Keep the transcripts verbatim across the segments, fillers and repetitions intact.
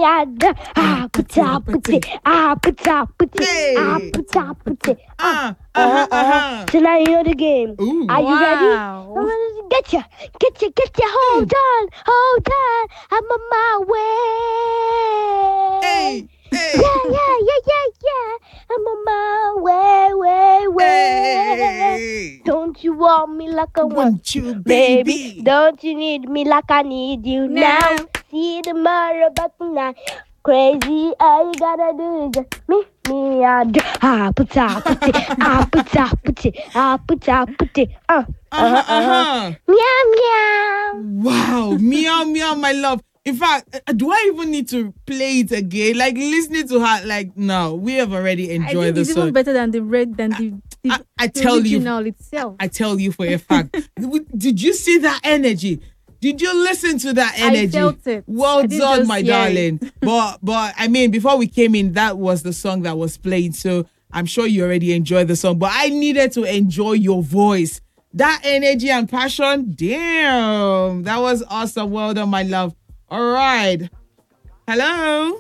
me ad. Ah, put up, put it. Ah, put up, put it. Ah, put up, put it. Uh, uh-huh, uh-huh. So now you know the game. Ooh. Are you ready? Wow. I'm gonna get you, get you, get you. Hold on, hold on. I'm on my way. Hey, hey. Yeah, yeah, yeah, yeah, yeah. I'm on my way, way, way. Hey. Don't you want me like I want, Want you, baby. baby? Don't you need me like I need you now? Now. See you tomorrow, but tonight. Crazy, all you gotta do is just me, me, I do. Ah, put up, put it. Ah, put up, put it. Ah, put up, put it. Uh, Uh-huh, uh-huh. meow, meow. Wow. Meow, meow, my love. In fact, uh, do I even need to play it again? Like, listening to her, like, no, we have already I enjoyed think the it's even song. better than the red than the, the, I, I the tell you, original itself. I tell you for a fact. Did you see that energy? Did you listen to that energy? felt it. Well I didn't done, just my hear darling. but but I mean, before we came in, that was the song that was playing. So I'm sure you already enjoyed the song. But I needed to enjoy your voice. That energy and passion. Damn. That was awesome. Well done, my love. All right. Hello.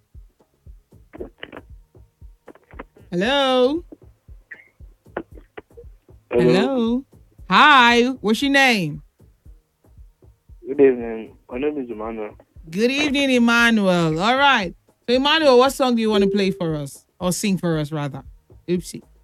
Hello. Hello. Hi. What's your name? Good evening. My name is Emmanuel. Good evening, Emmanuel. All right. So, Emmanuel, what song do you want to play for us? Or sing for us, rather? Oopsie.